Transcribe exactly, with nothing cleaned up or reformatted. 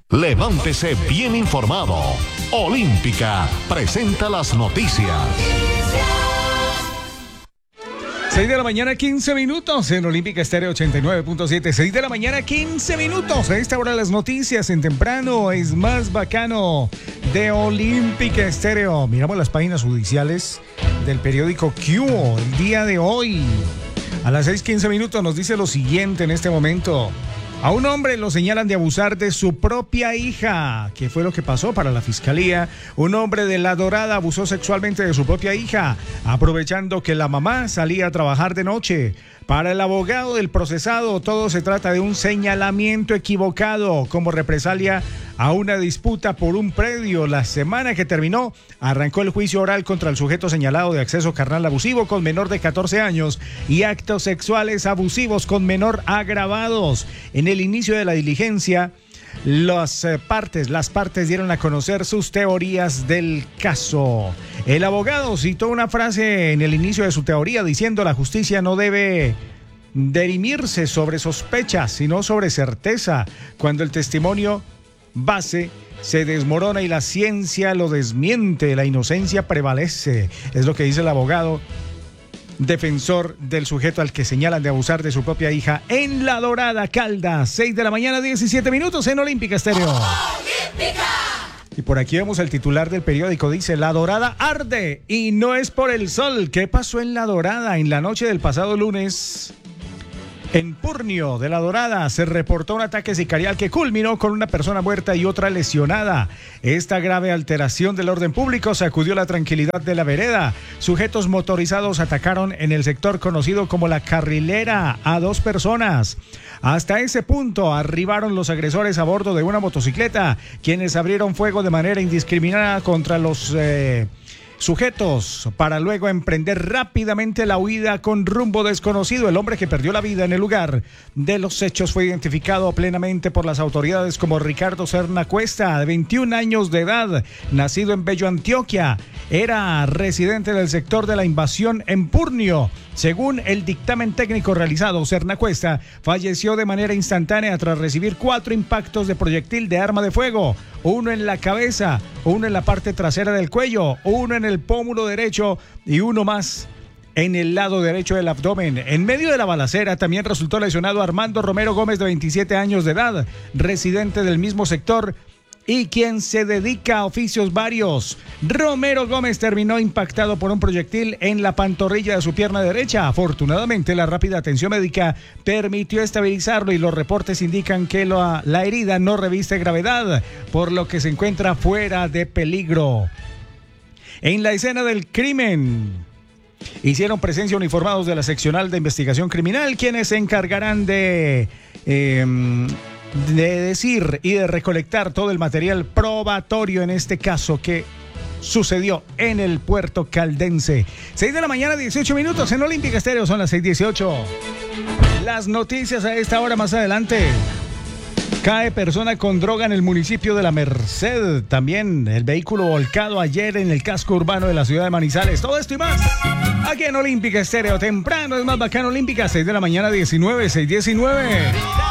Levántese bien informado. Olímpica presenta las noticias. seis de la mañana, quince minutos en Olímpica Estéreo ochenta y nueve punto siete. seis de la mañana, quince minutos. A esta hora las noticias en temprano es más bacano de Olímpica Estéreo. Miramos las páginas judiciales del periódico Q el día de hoy. A las seis quince minutos nos dice lo siguiente en este momento. A un hombre lo señalan de abusar de su propia hija. ¿Qué fue lo que pasó para la fiscalía? Un hombre de La Dorada abusó sexualmente de su propia hija, aprovechando que la mamá salía a trabajar de noche. Para el abogado del procesado, todo se trata de un señalamiento equivocado como represalia a una disputa por un predio. La semana que terminó, arrancó el juicio oral contra el sujeto señalado de acceso carnal abusivo con menor de catorce años y actos sexuales abusivos con menor agravados. En el inicio de la diligencia, Las partes, las partes dieron a conocer sus teorías del caso. El abogado citó una frase en el inicio de su teoría diciendo: la justicia no debe dirimirse sobre sospechas, sino sobre certeza. Cuando el testimonio base se desmorona y la ciencia lo desmiente, la inocencia prevalece. Es lo que dice el abogado defensor del sujeto al que señalan de abusar de su propia hija en La Dorada, Caldas. seis de la mañana, diecisiete minutos en Olímpica Estéreo. ¡Olímpica! Y por aquí vemos el titular del periódico, dice: La Dorada arde y no es por el sol. ¿Qué pasó en La Dorada? En la noche del pasado lunes, en Purnio de La Dorada, se reportó un ataque sicarial que culminó con una persona muerta y otra lesionada. Esta grave alteración del orden público sacudió la tranquilidad de la vereda. Sujetos motorizados atacaron en el sector conocido como La Carrilera a dos personas. Hasta ese punto arribaron los agresores a bordo de una motocicleta, quienes abrieron fuego de manera indiscriminada contra los Eh, sujetos para luego emprender rápidamente la huida con rumbo desconocido. El hombre que perdió la vida en el lugar de los hechos fue identificado plenamente por las autoridades como Ricardo Serna Cuesta, de veintiún años de edad, nacido en Bello, Antioquia. Era residente del sector de la Invasión en Purnio. Según el dictamen técnico realizado, Serna Cuesta falleció de manera instantánea tras recibir cuatro impactos de proyectil de arma de fuego, uno en la cabeza, uno en la parte trasera del cuello, uno en el pómulo derecho y uno más en el lado derecho del abdomen. En medio de la balacera también resultó lesionado Armando Romero Gómez, de veintisiete años de edad, residente del mismo sector y quien se dedica a oficios varios. Romero Gómez terminó impactado por un proyectil en la pantorrilla de su pierna derecha. Afortunadamente, la rápida atención médica permitió estabilizarlo y los reportes indican que la, la herida no reviste gravedad, por lo que se encuentra fuera de peligro. En la escena del crimen hicieron presencia uniformados de la seccional de investigación criminal, quienes se encargarán de Eh, de decir y de recolectar todo el material probatorio en este caso que sucedió en el puerto caldense. seis de la mañana, dieciocho minutos en Olímpica Estéreo, son las seis dieciocho. Las noticias a esta hora más adelante. Cae persona con droga en el municipio de La Merced. También el vehículo volcado ayer en el casco urbano de la ciudad de Manizales. Todo esto y más aquí en Olímpica Estéreo. Temprano es más bacano Olímpica, seis de la mañana, diecinueve, seis diecinueve.